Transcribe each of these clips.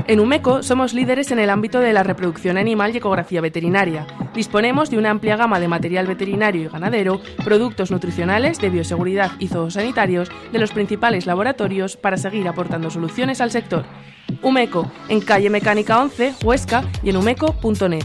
En Umeco somos líderes en el ámbito de la reproducción animal y ecografía veterinaria. Disponemos de una amplia gama de material veterinario y ganadero, productos nutricionales, de bioseguridad y zoosanitarios de los principales laboratorios para seguir aportando soluciones al sector. Umeco, en calle Mecánica 11, Huesca, y en umeco.net.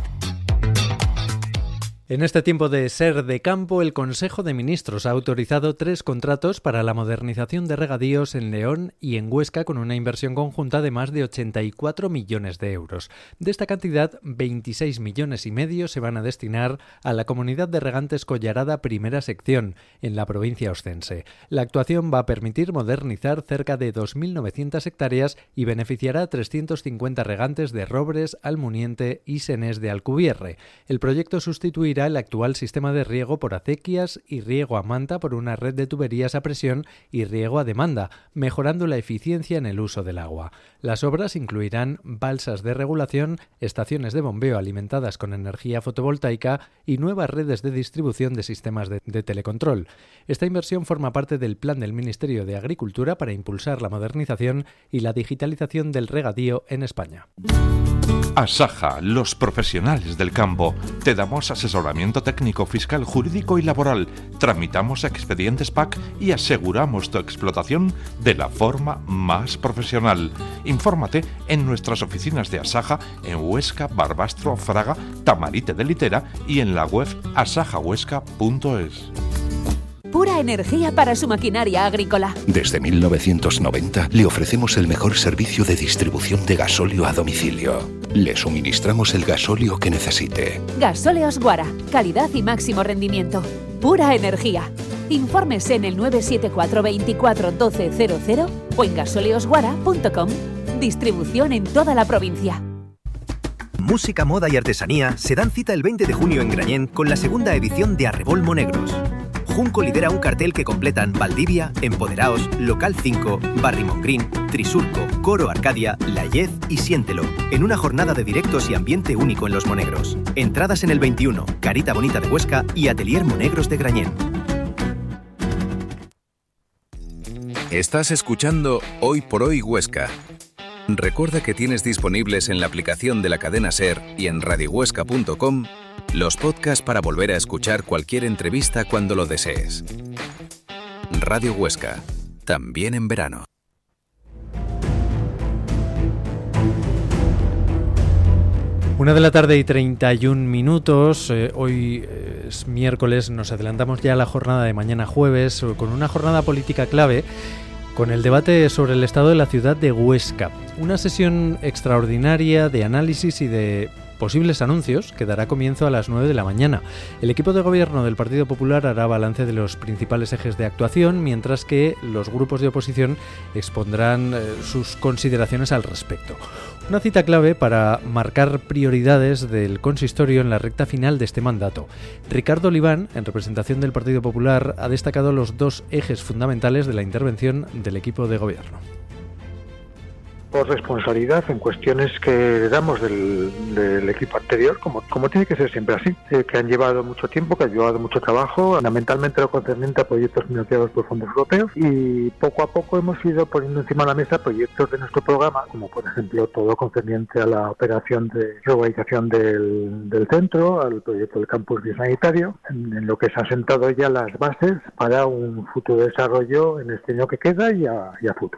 En este tiempo de Ser de Campo, el Consejo de Ministros ha autorizado 3 contratos para la modernización de regadíos en León y en Huesca con una inversión conjunta de más de 84 millones de euros. De esta cantidad, 26 millones y medio se van a destinar a la Comunidad de Regantes Collarada Primera Sección, en la provincia oscense. La actuación va a permitir modernizar cerca de 2.900 hectáreas y beneficiará a 350 regantes de Robres, Almuniente y Senés de Alcubierre. El proyecto sustituirá el actual sistema de riego por acequias y riego a manta por una red de tuberías a presión y riego a demanda, mejorando la eficiencia en el uso del agua. Las obras incluirán balsas de regulación, estaciones de bombeo alimentadas con energía fotovoltaica y nuevas redes de distribución de sistemas de telecontrol. Esta inversión forma parte del plan del Ministerio de Agricultura para impulsar la modernización y la digitalización del regadío en España. Asaja, los profesionales del campo. Te damos asesoramiento técnico, fiscal, jurídico y laboral. Tramitamos expedientes PAC y aseguramos tu explotación de la forma más profesional. Infórmate en nuestras oficinas de Asaja en Huesca, Barbastro, Fraga, Tamarite de Litera y en la web asajahuesca.es. Pura energía para su maquinaria agrícola. Desde 1990 le ofrecemos el mejor servicio de distribución de gasóleo a domicilio. Le suministramos el gasóleo que necesite. Gasóleos Guara, calidad y máximo rendimiento. Pura energía. Informes en el 974 24 12 00 o en gasoleosguara.com. Distribución en toda la provincia. Música, moda y artesanía se dan cita el 20 de junio en Grañén con la segunda edición de Arrebol Monegros. Junco lidera un cartel que completan Valdivia, Empoderaos, Local 5, Barry Montgreen, Trisurco, Coro Arcadia, La Yez y Siéntelo, en una jornada de directos y ambiente único en Los Monegros. Entradas en el 21, Carita Bonita de Huesca y Atelier Monegros de Grañén. Estás escuchando Hoy por Hoy Huesca. Recuerda que tienes disponibles en la aplicación de la cadena SER y en radiohuesca.com los podcasts para volver a escuchar cualquier entrevista cuando lo desees. Radio Huesca, también en verano. Una de la tarde y 31 minutos. Hoy es miércoles, nos adelantamos ya a la jornada de mañana jueves con una jornada política clave, con el debate sobre el estado de la ciudad de Huesca. Una sesión extraordinaria de análisis y de posibles anuncios que dará comienzo a las 9 de la mañana. El equipo de gobierno del Partido Popular hará balance de los principales ejes de actuación, mientras que los grupos de oposición expondrán sus consideraciones al respecto. Una cita clave para marcar prioridades del consistorio en la recta final de este mandato. Ricardo Oliván, en representación del Partido Popular, ha destacado los 2 ejes fundamentales de la intervención del equipo de gobierno. Por responsabilidad en cuestiones que heredamos del equipo anterior, como tiene que ser siempre así, que han llevado mucho tiempo, que han llevado mucho trabajo, fundamentalmente lo concerniente a proyectos financiados por fondos europeos, y poco a poco hemos ido poniendo encima de la mesa proyectos de nuestro programa, como por ejemplo todo concerniente a la operación de reurbanización del centro, al proyecto del campus biosanitario, en lo que se han sentado ya las bases para un futuro desarrollo en este año que queda y a futuro.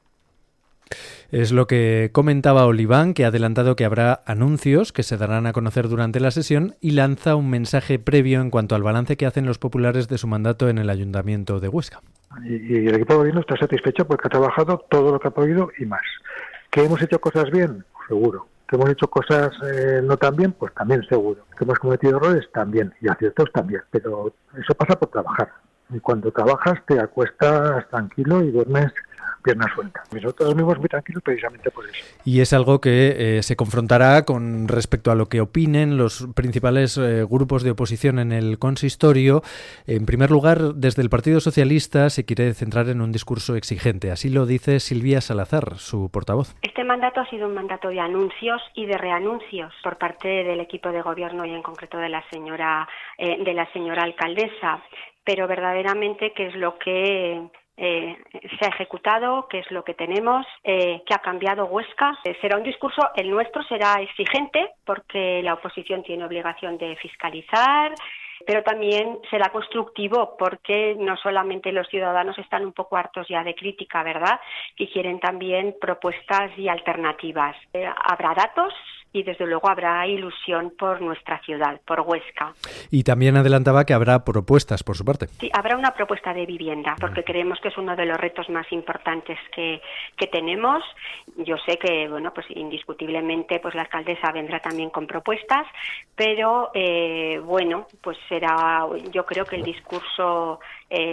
Es lo que comentaba Oliván, que ha adelantado que habrá anuncios que se darán a conocer durante la sesión y lanza un mensaje previo en cuanto al balance que hacen los populares de su mandato en el Ayuntamiento de Huesca. Y el equipo de gobierno está satisfecho porque ha trabajado todo lo que ha podido y más. ¿Que hemos hecho cosas bien? Seguro. ¿Que hemos hecho cosas no tan bien? Pues también seguro. ¿Que hemos cometido errores? También. Y aciertos también. Pero eso pasa por trabajar. Y cuando trabajas te acuestas tranquilo y duermes pierna suelta. Nosotros dormimos muy tranquilos precisamente por eso. Y es algo que se confrontará con respecto a lo que opinen los principales grupos de oposición en el consistorio. En primer lugar, desde el Partido Socialista se quiere centrar en un discurso exigente. Así lo dice Silvia Salazar, su portavoz. Este mandato ha sido un mandato de anuncios y de reanuncios por parte del equipo de gobierno y en concreto de la señora alcaldesa. Pero verdaderamente qué es lo que se ha ejecutado, qué es lo que tenemos, qué ha cambiado Huesca. Será un discurso, el nuestro será exigente porque la oposición tiene obligación de fiscalizar, pero también será constructivo porque no solamente los ciudadanos están un poco hartos ya de crítica, ¿verdad?, y quieren también propuestas y alternativas. Habrá datos y desde luego habrá ilusión por nuestra ciudad, por Huesca. Y también adelantaba que habrá propuestas por su parte. Sí, habrá una propuesta de vivienda, porque creemos que es uno de los retos más importantes que tenemos. Yo sé que, bueno, pues indiscutiblemente pues la alcaldesa vendrá también con propuestas, pero bueno, pues será, yo creo que el discurso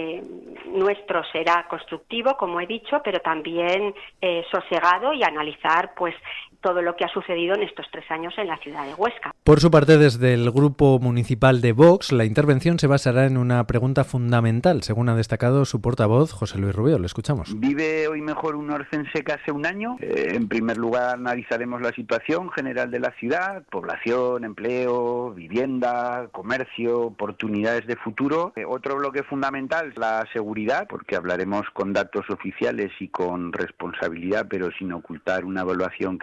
nuestro será constructivo, como he dicho, pero también sosegado y analizar pues todo lo que ha sucedido en estos 3 años en la ciudad de Huesca. Por su parte, desde el Grupo Municipal de Vox, la intervención se basará en una pregunta fundamental, según ha destacado su portavoz, José Luis Rubio. Le escuchamos. ¿Vive hoy mejor un orcense que hace un año? En primer lugar, analizaremos la situación general de la ciudad, población, empleo, vivienda, comercio, oportunidades de futuro. Otro bloque fundamental es la seguridad, porque hablaremos con datos oficiales y con responsabilidad, pero sin ocultar una evolución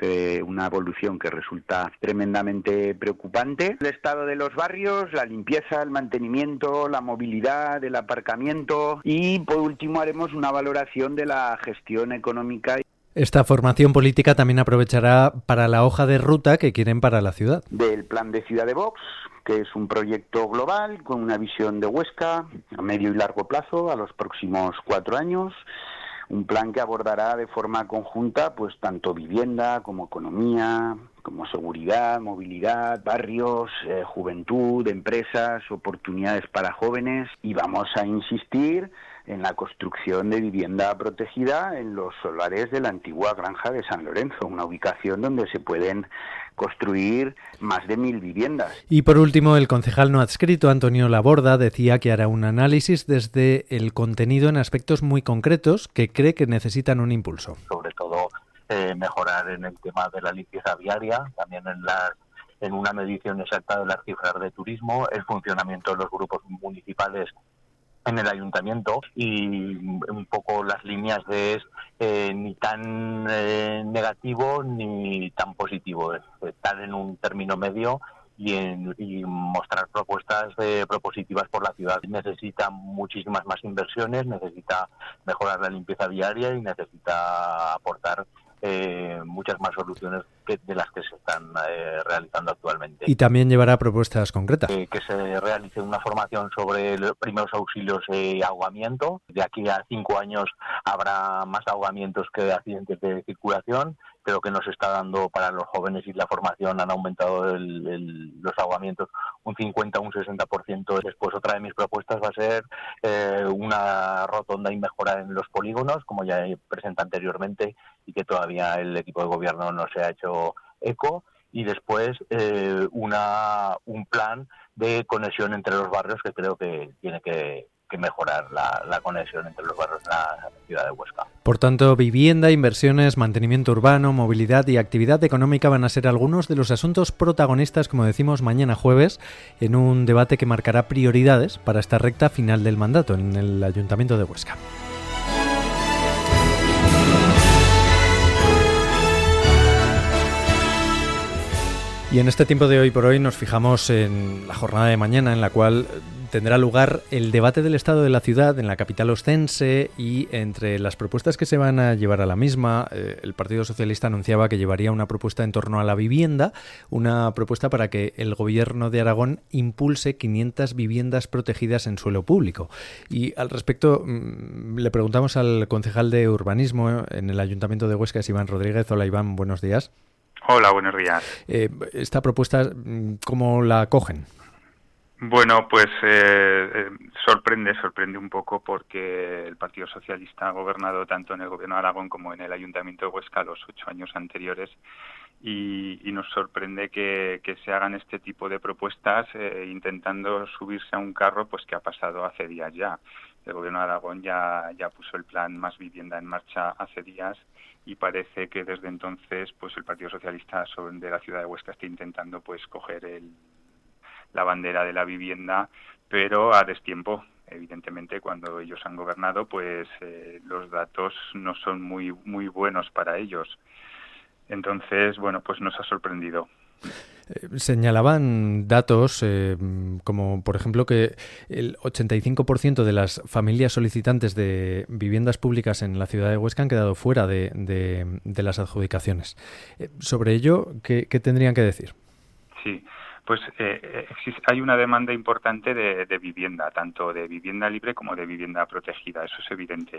que resulta tremendamente preocupante. El estado de los barrios, la limpieza, el mantenimiento, la movilidad, el aparcamiento y, por último, haremos una valoración de la gestión económica. Esta formación política también aprovechará para la hoja de ruta que quieren para la ciudad. Del Plan de Ciudad de Vox, que es un proyecto global con una visión de Huesca a medio y largo plazo, a los próximos 4 años. Un plan que abordará de forma conjunta pues tanto vivienda como economía, como seguridad, movilidad, barrios, juventud, empresas, oportunidades para jóvenes, y vamos a insistir en la construcción de vivienda protegida en los solares de la antigua granja de San Lorenzo, una ubicación donde se pueden construir más de 1.000 viviendas. Y por último, el concejal no adscrito, Antonio Laborda, decía que hará un análisis desde el contenido en aspectos muy concretos que cree que necesitan un impulso. Sobre todo mejorar en el tema de la limpieza viaria, también en una medición exacta de las cifras de turismo, el funcionamiento de los grupos municipales en el ayuntamiento y un poco las líneas de ni tan negativo ni tan positivo, estar en un término medio y mostrar propuestas propositivas por la ciudad. Necesita muchísimas más inversiones, necesita mejorar la limpieza viaria y necesita aportar muchas más soluciones de las que se están realizando actualmente. Y también llevará propuestas concretas. Que se realice una formación sobre los primeros auxilios y ahogamiento. De aquí a 5 años habrá más ahogamientos que accidentes de circulación. Creo que nos está dando para los jóvenes y la formación han aumentado los ahogamientos un 50, un 60%. Después otra de mis propuestas va a ser una rotonda y mejora en los polígonos, como ya presenté anteriormente y que todavía el equipo de gobierno no se ha hecho eco. Y después un plan de conexión entre los barrios que creo que tiene que mejorar la conexión entre los barrios en la ciudad de Huesca. Por tanto, vivienda, inversiones, mantenimiento urbano, movilidad y actividad económica van a ser algunos de los asuntos protagonistas, como decimos, mañana jueves, en un debate que marcará prioridades para esta recta final del mandato en el Ayuntamiento de Huesca. Y en este tiempo de hoy por hoy nos fijamos en la jornada de mañana, en la cual tendrá lugar el debate del estado de la ciudad en la capital ostense, y entre las propuestas que se van a llevar a la misma, el Partido Socialista anunciaba que llevaría una propuesta en torno a la vivienda, una propuesta para que el Gobierno de Aragón impulse 500 viviendas protegidas en suelo público. Y al respecto le preguntamos al concejal de urbanismo en el Ayuntamiento de Huesca, Iván Rodríguez. Hola Iván, buenos días. Hola, buenos días. Esta propuesta, ¿cómo la acogen? Bueno, pues sorprende un poco, porque el Partido Socialista ha gobernado tanto en el Gobierno de Aragón como en el Ayuntamiento de Huesca los 8 años anteriores, y nos sorprende que se hagan este tipo de propuestas intentando subirse a un carro pues que ha pasado hace días ya. El Gobierno de Aragón ya puso el plan Más Vivienda en marcha hace días, y parece que desde entonces pues el Partido Socialista de la ciudad de Huesca está intentando pues coger la bandera de la vivienda, pero a destiempo, evidentemente cuando ellos han gobernado, pues los datos no son muy buenos para ellos. Entonces, bueno, pues nos ha sorprendido. Señalaban datos como, por ejemplo, que el 85% de las familias solicitantes de viviendas públicas en la ciudad de Huesca han quedado fuera de las adjudicaciones. Sobre ello, ¿qué tendrían que decir? Sí, pues hay una demanda importante de vivienda, tanto de vivienda libre como de vivienda protegida, eso es evidente.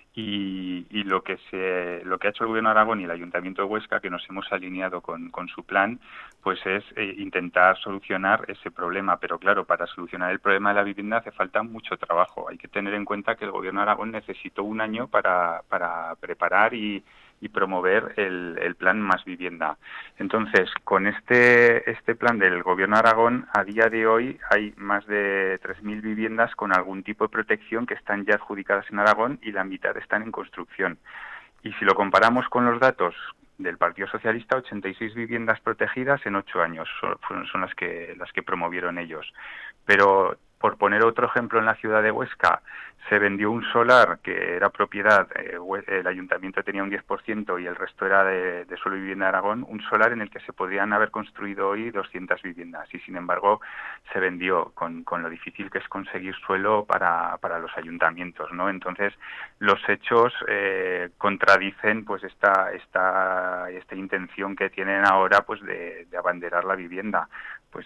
Y lo que ha hecho el Gobierno de Aragón y el Ayuntamiento de Huesca, que nos hemos alineado con su plan, pues es intentar solucionar ese problema. Pero claro, para solucionar el problema de la vivienda hace falta mucho trabajo. Hay que tener en cuenta que el Gobierno de Aragón necesitó un año para preparar y promover el plan Más Vivienda. Entonces, con este plan del Gobierno de Aragón, a día de hoy hay más de 3.000 viviendas con algún tipo de protección que están ya adjudicadas en Aragón y la mitad están en construcción. Y si lo comparamos con los datos del Partido Socialista, 86 viviendas protegidas en 8 años son las que promovieron ellos. Pero, por poner otro ejemplo, en la ciudad de Huesca se vendió un solar que era propiedad, el ayuntamiento tenía un 10% y el resto era de Suelo y Vivienda de Aragón, un solar en el que se podrían haber construido hoy 200 viviendas y sin embargo se vendió con lo difícil que es conseguir suelo para los ayuntamientos, ¿no? Entonces los hechos contradicen pues esta intención que tienen ahora pues de abanderar la vivienda. Pues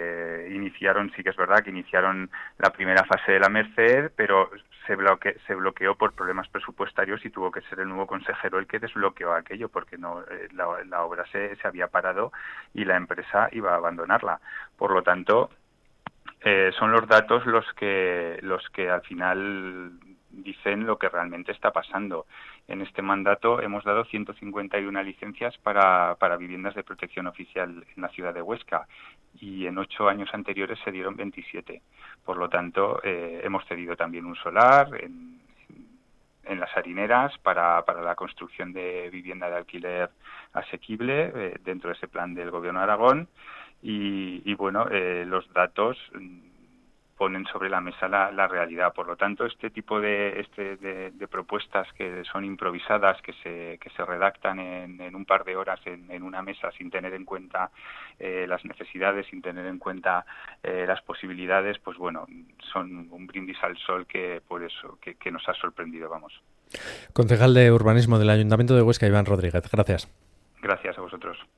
sí que es verdad que iniciaron la primera fase de la Merced, pero se bloqueó por problemas presupuestarios y tuvo que ser el nuevo consejero el que desbloqueó aquello, porque no la obra se había parado y la empresa iba a abandonarla. Por lo tanto, son los datos los que al final dicen lo que realmente está pasando. En este mandato hemos dado 151 licencias para viviendas de protección oficial en la ciudad de Huesca y en 8 años anteriores se dieron 27. Por lo tanto, hemos cedido también un solar en las harineras para la construcción de vivienda de alquiler asequible dentro de ese plan del Gobierno de Aragón y bueno, los datos ponen sobre la mesa la realidad. Por lo tanto, este tipo de propuestas que son improvisadas, que se redactan en un par de horas en una mesa sin tener en cuenta las necesidades, sin tener en cuenta las posibilidades, pues bueno, son un brindis al sol que nos ha sorprendido, vamos. Concejal de Urbanismo del Ayuntamiento de Huesca, Iván Rodríguez. Gracias. Gracias a vosotros.